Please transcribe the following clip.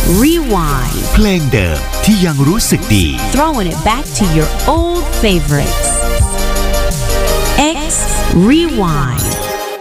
Rewind. เพลงเดิมที่ยังรู้สึกดี Throwing it back to your old favorites. X Rewind.